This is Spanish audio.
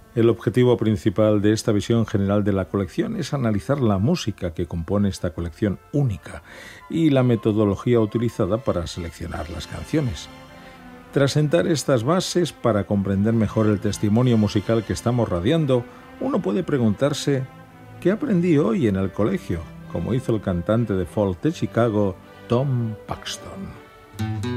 El objetivo principal de esta visión general de la colección es analizar la música que compone esta colección única y la metodología utilizada para seleccionar las canciones. Tras sentar estas bases para comprender mejor el testimonio musical que estamos radiando, uno puede preguntarse ¿qué aprendí hoy en el colegio?, como hizo el cantante de folk de Chicago, Tom Paxton.